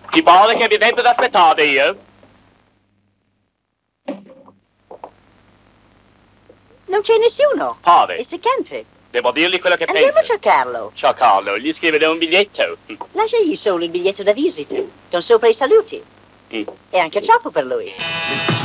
Ti pare che mi metto ad aspettare io? Non c'è nessuno. Pare. E se cante. Devo dirgli quello che Andiamo a penso. cercarlo. Ciao Carlo, gli scriverò un biglietto. Lasciagli solo il biglietto da visita, con sopra i saluti. Mm. È anche troppo per lui.